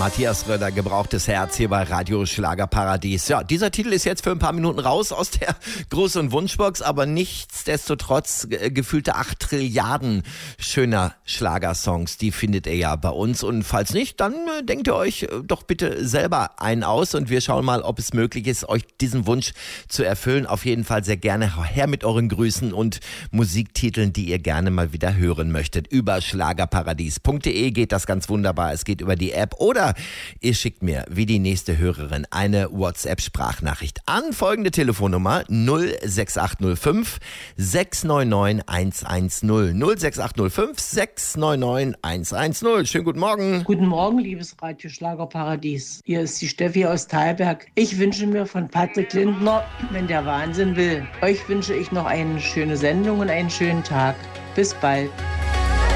Matthias Röder, gebrauchtes Herz hier bei Radio Schlagerparadies. Ja, dieser Titel ist jetzt für ein paar Minuten raus aus der Gruß- und Wunschbox, aber nichtsdestotrotz gefühlte 8 Trilliarden schöner Schlagersongs, die findet ihr ja bei uns. Und falls nicht, dann denkt ihr euch doch bitte selber einen aus und wir schauen mal, ob es möglich ist, euch diesen Wunsch zu erfüllen. Auf jeden Fall sehr gerne her mit euren Grüßen und Musiktiteln, die ihr gerne mal wieder hören möchtet. Über schlagerparadies.de geht das ganz wunderbar. Es geht über die App oder ihr schickt mir, wie die nächste Hörerin, eine WhatsApp-Sprachnachricht an folgende Telefonnummer 06805 699 110. 06805 699 110. Schönen guten Morgen. Guten Morgen, liebes Radio Schlagerparadies. Hier ist die Steffi aus Thalberg. Ich wünsche mir von Patrick Lindner, wenn der Wahnsinn will. Euch wünsche ich noch eine schöne Sendung und einen schönen Tag. Bis bald.